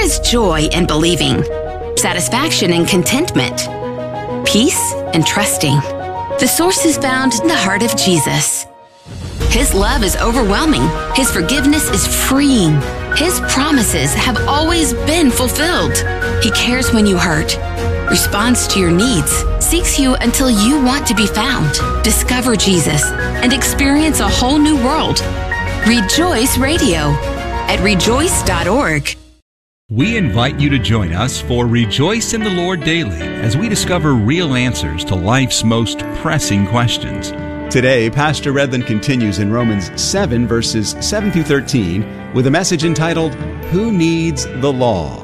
is joy in believing, satisfaction in contentment, peace in trusting. The source is found in the heart of Jesus. His love is overwhelming. His forgiveness is freeing. His promises have always been fulfilled. He cares when you hurt, responds to your needs, seeks you until you want to be found. Discover Jesus and experience a whole new world. Rejoice Radio at rejoice.org. We invite you to join us for Rejoice in the Lord Daily as we discover real answers to life's most pressing questions. Today, Pastor Redland continues in Romans 7, verses 7 through 13, with a message entitled, Who Needs the Law?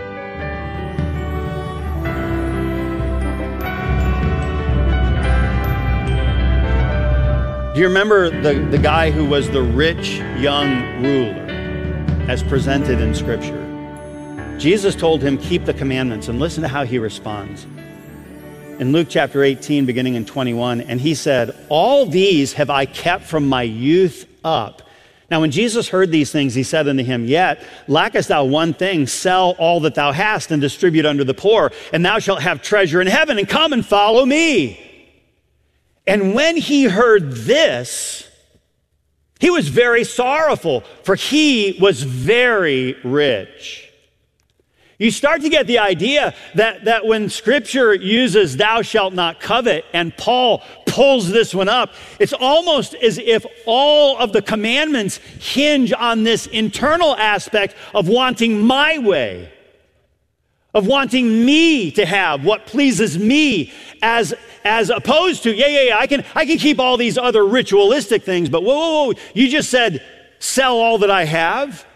Do you remember the guy who was the rich young ruler as presented in Scripture? Jesus told him, keep the commandments, and listen to how he responds. In Luke chapter 18, beginning in 21, and he said, all these have I kept from my youth up. Now when Jesus heard these things, he said unto him, yet lackest thou one thing, sell all that thou hast and distribute unto the poor, and thou shalt have treasure in heaven, and come and follow me. And when he heard this, he was very sorrowful, for he was very rich. You start to get the idea that when Scripture uses thou shalt not covet, and Paul pulls this one up, it's almost as if all of the commandments hinge on this internal aspect of wanting my way, of wanting me to have what pleases me, as opposed to, I can keep all these other ritualistic things, but whoa, you just said, sell all that I have?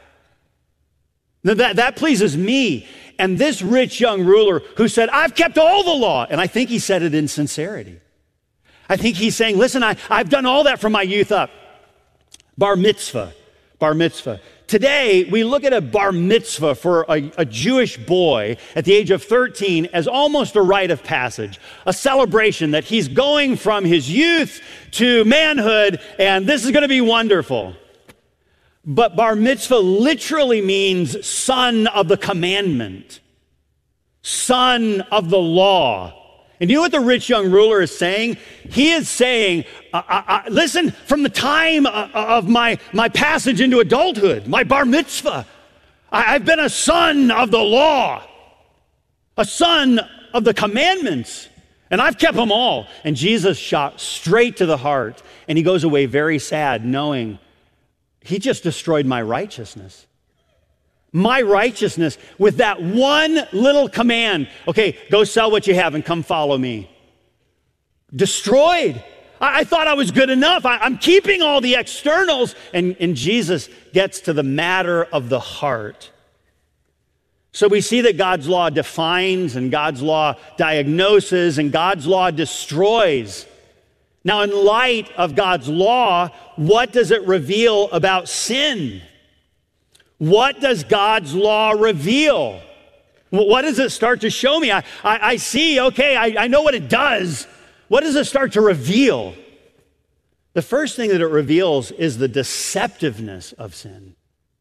That pleases me. And this rich young ruler who said, I've kept all the law, and I think he said it in sincerity. I think he's saying, listen, I've done all that from my youth up. Bar mitzvah. Today, we look at a bar mitzvah for a Jewish boy at the age of 13 as almost a rite of passage, a celebration that he's going from his youth to manhood, and this is going to be wonderful. But bar mitzvah literally means son of the commandment, son of the law. And you know what the rich young ruler is saying? He is saying, listen, from the time of my passage into adulthood, my bar mitzvah, I've been a son of the law, a son of the commandments, and I've kept them all. And Jesus shot straight to the heart, and he goes away very sad, knowing he just destroyed my righteousness. My righteousness with that one little command. Okay, go sell what you have and come follow me. Destroyed. I thought I was good enough. I'm keeping all the externals. And Jesus gets to the matter of the heart. So we see that God's law defines, and God's law diagnoses, and God's law destroys. Now, in light of God's law, what does it reveal about sin? What does God's law reveal? What does it start to show me? I see, okay, I know what it does. What does it start to reveal? The first thing that it reveals is the deceptiveness of sin.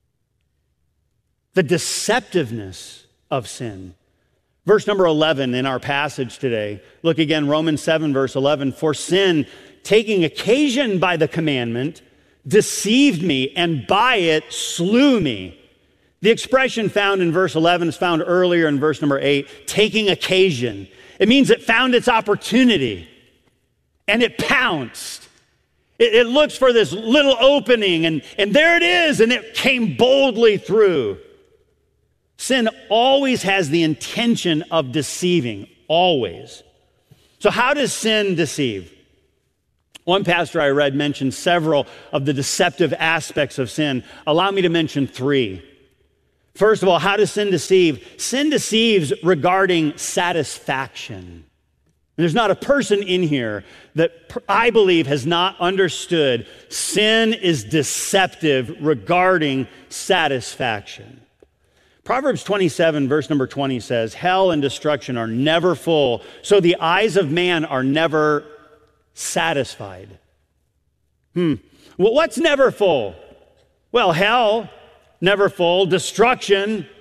The deceptiveness of sin. Verse number 11 in our passage today. Look again, Romans 7, verse 11. For sin, taking occasion by the commandment, deceived me, and by it slew me. The expression found in verse 11 is found earlier in verse number 8, taking occasion. It means it found its opportunity, and it pounced. It looks for this little opening, and there it is, and it came boldly through. Sin always has the intention of deceiving, always. So how does sin deceive? One pastor I read mentioned several of the deceptive aspects of sin. Allow me to mention three. First of all, how does sin deceive? Sin deceives regarding satisfaction. There's not a person in here that I believe has not understood sin is deceptive regarding satisfaction. Proverbs 27, verse number 20 says, hell and destruction are never full, so the eyes of man are never satisfied. Well, what's never full? Well, hell, never full. Destruction,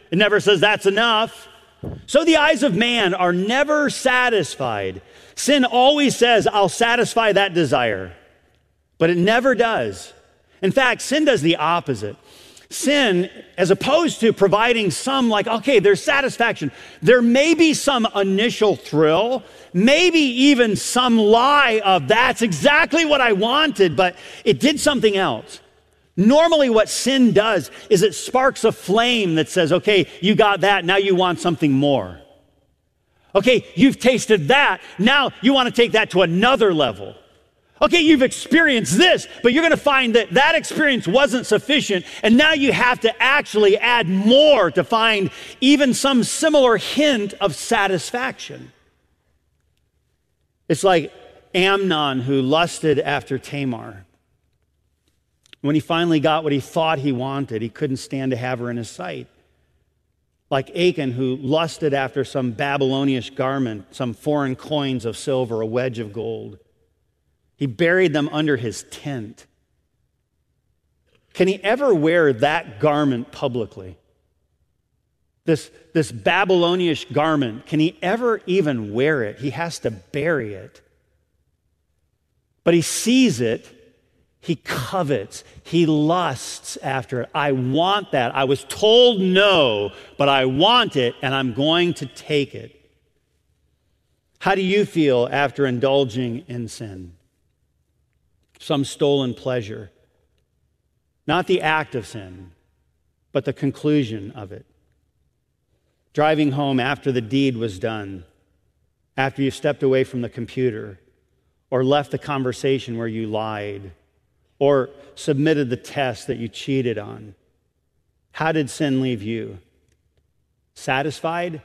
It never says that's enough. So the eyes of man are never satisfied. Sin always says, I'll satisfy that desire, but it never does. In fact, sin does the opposite. Sin, as opposed to providing some okay, there's satisfaction. There may be some initial thrill, maybe even some lie of that's exactly what I wanted, but it did something else. Normally what sin does is it sparks a flame that says, okay, you got that, now you want something more. Okay, you've tasted that, now you want to take that to another level. Okay, you've experienced this, but you're going to find that that experience wasn't sufficient, and now you have to actually add more to find even some similar hint of satisfaction. It's like Amnon who lusted after Tamar. When he finally got what he thought he wanted, he couldn't stand to have her in his sight. Like Achan who lusted after some Babylonish garment, some foreign coins of silver, a wedge of gold. He buried them under his tent. Can he ever wear that garment publicly? This Babylonish garment, can he ever even wear it? He has to bury it. But he sees it, he covets, he lusts after it. I want that. I was told no, but I want it, and I'm going to take it. How do you feel after indulging in sin? Some stolen pleasure. Not the act of sin, but the conclusion of it. Driving home after the deed was done, after you stepped away from the computer, or left the conversation where you lied, or submitted the test that you cheated on. How did sin leave you? Satisfied?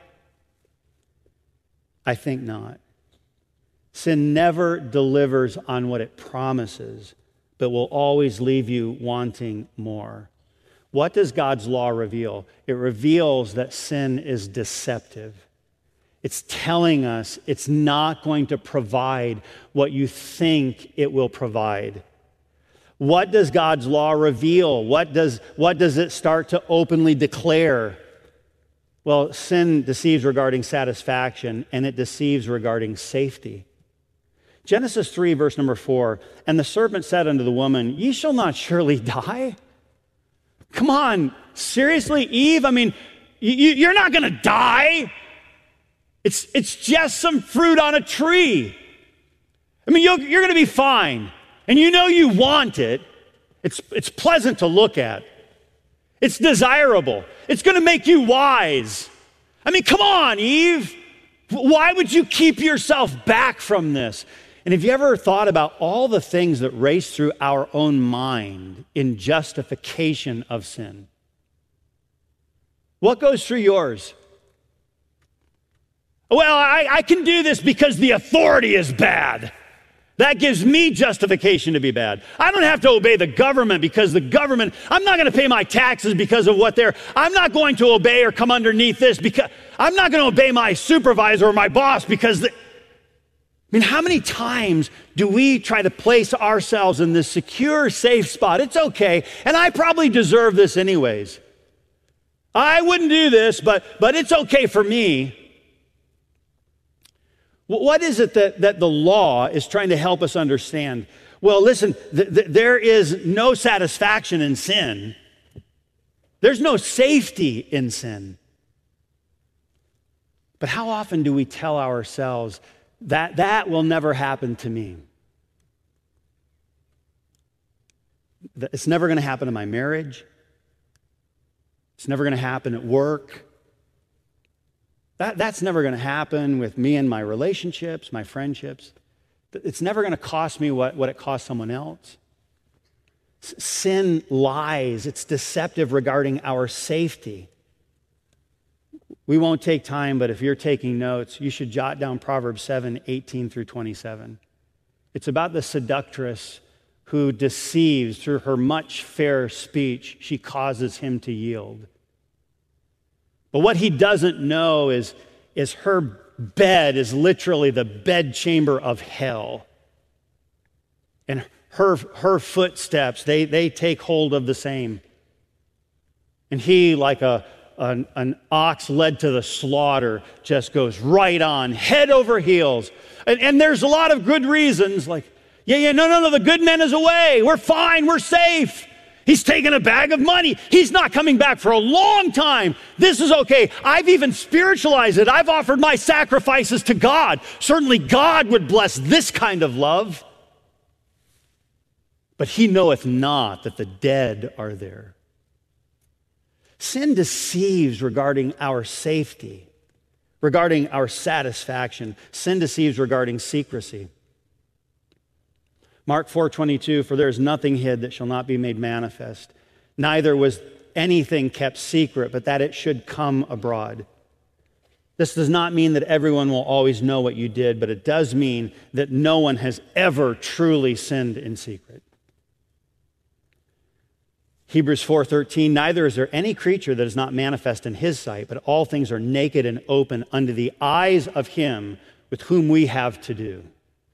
I think not. Sin never delivers on what it promises, but will always leave you wanting more. What does God's law reveal? It reveals that sin is deceptive. It's telling us it's not going to provide what you think it will provide. What does God's law reveal? What does it start to openly declare? Well, sin deceives regarding satisfaction, and it deceives regarding safety. Genesis 3, verse number 4, and the serpent said unto the woman, ye shall not surely die. Come on, seriously, Eve? I mean, you're not going to die. It's just some fruit on a tree. I mean, you're going to be fine. And you know you want it. It's pleasant to look at. It's desirable. It's going to make you wise. I mean, come on, Eve. Why would you keep yourself back from this? And have you ever thought about all the things that race through our own mind in justification of sin? What goes through yours? Well, I can do this because the authority is bad. That gives me justification to be bad. I don't have to obey the government because the government, I'm not going to pay my taxes because of what I'm not going to obey or come underneath this because I'm not going to obey my supervisor or my boss because I mean, how many times do we try to place ourselves in this secure, safe spot? It's okay, and I probably deserve this anyways. I wouldn't do this, but it's okay for me. What is it that the law is trying to help us understand? Well, listen, there is no satisfaction in sin. There's no safety in sin. But how often do we tell ourselves that will never happen to me? It's never going to happen in my marriage. It's never going to happen at work. That's never going to happen with me and my relationships, my friendships. It's never going to cost me what it costs someone else. Sin lies. It's deceptive regarding our safety. We won't take time, but if you're taking notes, you should jot down Proverbs 7:18 through 27. It's about the seductress who deceives through her much fair speech. She causes him to yield. But what he doesn't know is her bed is literally the bedchamber of hell. And her footsteps, they take hold of the same. And he, like a an ox led to the slaughter just goes right on, head over heels. And there's a lot of good reasons, like, no, the good man is away. We're fine, we're safe. He's taken a bag of money. He's not coming back for a long time. This is okay. I've even spiritualized it. I've offered my sacrifices to God. Certainly God would bless this kind of love. But he knoweth not that the dead are there. Sin deceives regarding our safety, regarding our satisfaction. Sin deceives regarding secrecy. Mark 4:22, for there is nothing hid that shall not be made manifest. Neither was anything kept secret, but that it should come abroad. This does not mean that everyone will always know what you did, but it does mean that no one has ever truly sinned in secret. Hebrews 4:13, neither is there any creature that is not manifest in his sight, but all things are naked and open unto the eyes of him with whom we have to do.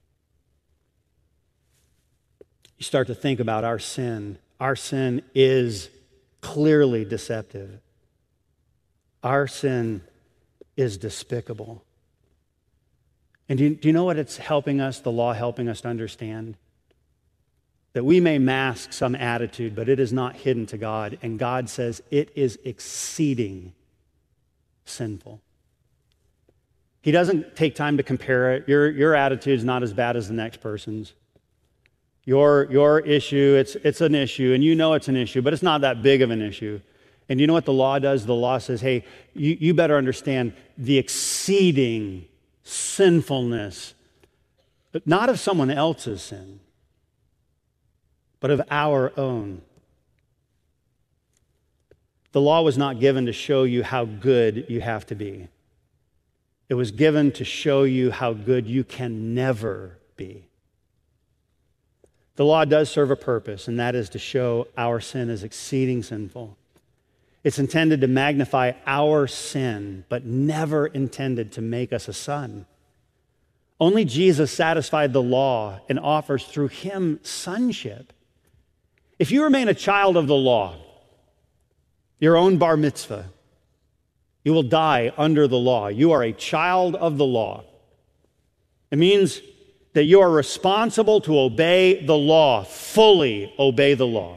You start to think about our sin. Our sin is clearly deceptive. Our sin is despicable. And do you know what it's helping us, the law helping us to understand? That we may mask some attitude, but it is not hidden to God. And God says it is exceeding sinful. He doesn't take time to compare it. Your attitude is not as bad as the next person's. Your issue, it's an issue, and you know it's an issue, but it's not that big of an issue. And you know what the law does? The law says, hey, you better understand the exceeding sinfulness, but not of someone else's sin, but of our own. The law was not given to show you how good you have to be. It was given to show you how good you can never be. The law does serve a purpose, and that is to show our sin is exceeding sinful. It's intended to magnify our sin, but never intended to make us a son. Only Jesus satisfied the law and offers through him sonship. If you remain a child of the law, your own bar mitzvah, you will die under the law. You are a child of the law. It means that you are responsible to obey the law, fully obey the law.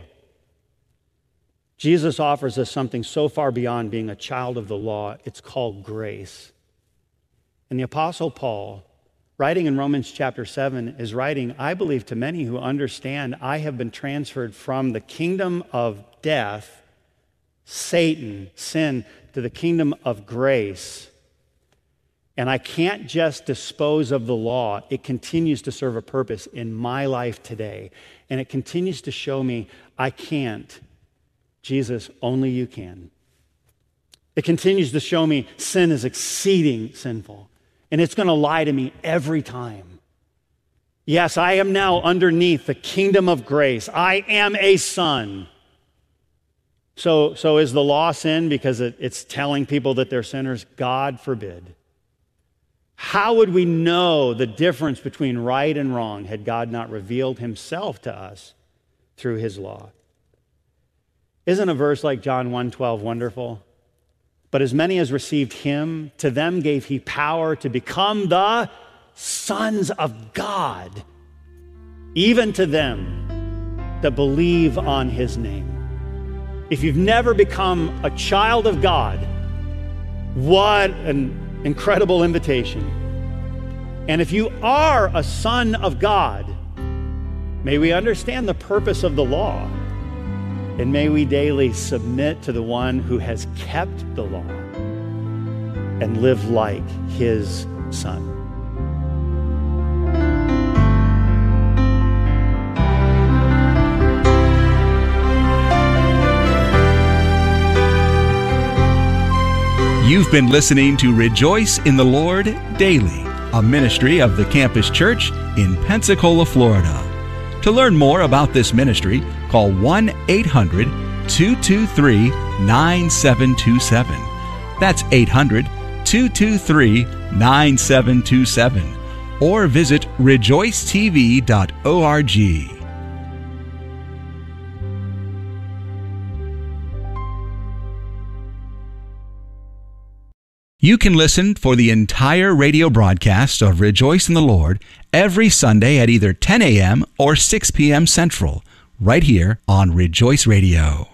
Jesus offers us something so far beyond being a child of the law, it's called grace. And the Apostle Paul, writing in Romans chapter 7, is writing, I believe, to many who understand I have been transferred from the kingdom of death, Satan, sin, to the kingdom of grace. And I can't just dispose of the law. It continues to serve a purpose in my life today. And it continues to show me I can't. Jesus, only you can. It continues to show me sin is exceeding sinful. And it's going to lie to me every time. Yes, I am now underneath the kingdom of grace. I am a son. So is the law sin because it's telling people that they're sinners? God forbid. How would we know the difference between right and wrong had God not revealed himself to us through his law? Isn't a verse like John 1:12 wonderful? But as many as received him, to them gave he power to become the sons of God, even to them that believe on his name. If you've never become a child of God, what an incredible invitation. And if you are a son of God, may we understand the purpose of the law, and may we daily submit to the one who has kept the law and live like his son. You've been listening to Rejoice in the Lord Daily, a ministry of the Campus Church in Pensacola, Florida. To learn more about this ministry, call 1-800-223-9727. That's 800-223-9727. Or visit rejoicetv.org. You can listen for the entire radio broadcast of Rejoice in the Lord every Sunday at either 10 a.m. or 6 p.m. Central, right here on Rejoice Radio.